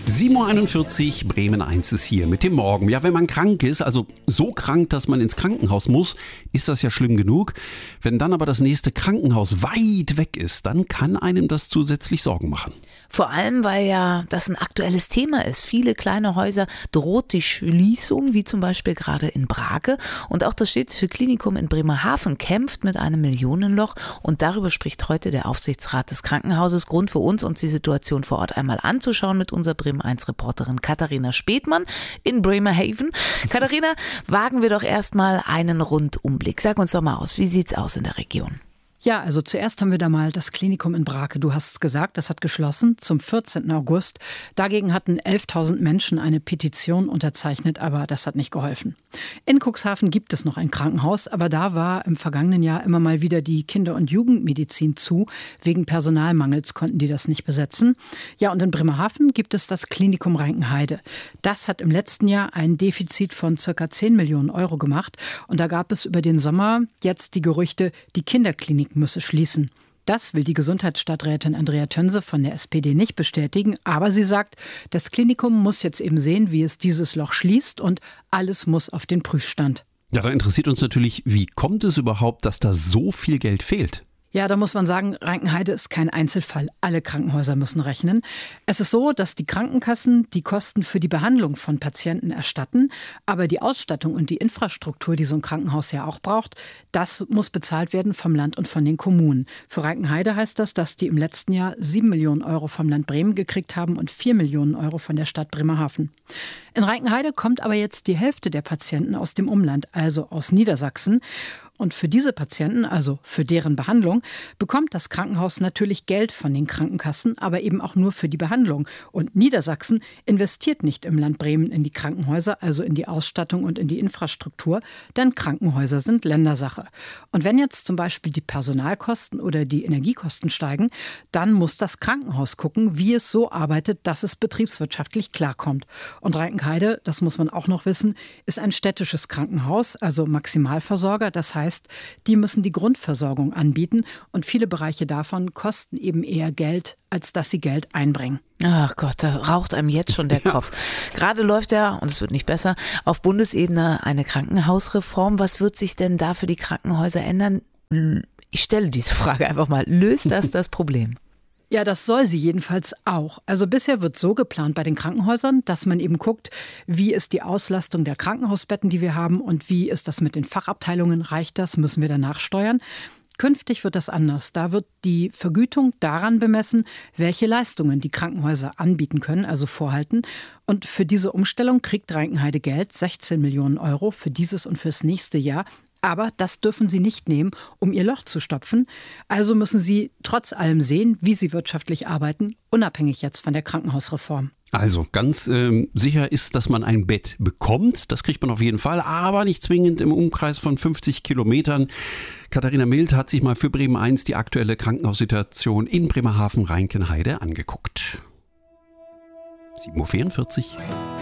7:41 Uhr, Bremen 1 ist hier mit dem Morgen. Ja, wenn man krank ist, also so krank, dass man ins Krankenhaus muss, ist das ja schlimm genug. Wenn dann aber das nächste Krankenhaus weit weg ist, dann kann einem das zusätzlich Sorgen machen. Vor allem, weil ja das ein aktuelles Thema ist. Viele kleine Häuser droht die Schließung, wie zum Beispiel gerade in Brake. Und auch das Städtische Klinikum in Bremerhaven kämpft mit einem Millionenloch. Und darüber spricht heute der Aufsichtsrat des Krankenhauses. Grund für uns, uns die Situation vor Ort einmal anzuschauen mit unserer Bremen 1 Reporterin Katharina Spethmann in Bremerhaven. Katharina, wagen wir doch erstmal einen Rundumblick. Sag uns doch mal aus, wie sieht's aus in der Region? Ja, also zuerst haben wir da mal das Klinikum in Brake. Du hast es gesagt, das hat geschlossen zum 14. August. Dagegen hatten 11.000 Menschen eine Petition unterzeichnet, aber das hat nicht geholfen. In Cuxhaven gibt es noch ein Krankenhaus, aber da war im vergangenen Jahr immer mal wieder die Kinder- und Jugendmedizin zu. Wegen Personalmangels konnten die das nicht besetzen. Ja, und in Bremerhaven gibt es das Klinikum Reinkenheide. Das hat im letzten Jahr ein Defizit von ca. 10 Millionen Euro gemacht. Und da gab es über den Sommer jetzt die Gerüchte, die Kinderklinik müsse schließen. Das will die Gesundheitsstadträtin Andrea Tönse von der SPD nicht bestätigen, aber sie sagt, das Klinikum muss jetzt eben sehen, wie es dieses Loch schließt und alles muss auf den Prüfstand. Ja, da interessiert uns natürlich, wie kommt es überhaupt, dass da so viel Geld fehlt? Ja, da muss man sagen, Reinkenheide ist kein Einzelfall. Alle Krankenhäuser müssen rechnen. Es ist so, dass die Krankenkassen die Kosten für die Behandlung von Patienten erstatten, aber die Ausstattung und die Infrastruktur, die so ein Krankenhaus ja auch braucht, das muss bezahlt werden vom Land und von den Kommunen. Für Reinkenheide heißt das, dass die im letzten Jahr 7 Millionen Euro vom Land Bremen gekriegt haben und 4 Millionen Euro von der Stadt Bremerhaven. In Reinkenheide kommt aber jetzt die Hälfte der Patienten aus dem Umland, also aus Niedersachsen. Und für diese Patienten, also für deren Behandlung, bekommt das Krankenhaus natürlich Geld von den Krankenkassen, aber eben auch nur für die Behandlung. Und Niedersachsen investiert nicht im Land Bremen in die Krankenhäuser, also in die Ausstattung und in die Infrastruktur, denn Krankenhäuser sind Ländersache. Und wenn jetzt zum Beispiel die Personalkosten oder die Energiekosten steigen, dann muss das Krankenhaus gucken, wie es so arbeitet, dass es betriebswirtschaftlich klarkommt. Und Reinkenheide, das muss man auch noch wissen, ist ein städtisches Krankenhaus, also Maximalversorger, das heißt, die müssen die Grundversorgung anbieten und viele Bereiche davon kosten eben eher Geld, als dass sie Geld einbringen. Ach Gott, da raucht einem jetzt schon der Kopf. Gerade läuft ja, und es wird nicht besser, auf Bundesebene eine Krankenhausreform. Was wird sich denn da für die Krankenhäuser ändern? Ich stelle diese Frage einfach mal. Löst das Problem? Ja, das soll sie jedenfalls auch. Also bisher wird so geplant bei den Krankenhäusern, dass man eben guckt, wie ist die Auslastung der Krankenhausbetten, die wir haben und wie ist das mit den Fachabteilungen, reicht das, müssen wir danach steuern. Künftig wird das anders. Da wird die Vergütung daran bemessen, welche Leistungen die Krankenhäuser anbieten können, also vorhalten. Und für diese Umstellung kriegt Reinkenheide Geld, 16 Millionen Euro für dieses und fürs nächste Jahr. Aber das dürfen sie nicht nehmen, um ihr Loch zu stopfen. Also müssen sie trotz allem sehen, wie sie wirtschaftlich arbeiten, unabhängig jetzt von der Krankenhausreform. Also ganz sicher ist, dass man ein Bett bekommt. Das kriegt man auf jeden Fall, aber nicht zwingend im Umkreis von 50 Kilometern. Katharina Mild hat sich mal für Bremen 1 die aktuelle Krankenhaussituation in Bremerhaven-Reinkenheide angeguckt. 7:44 Uhr.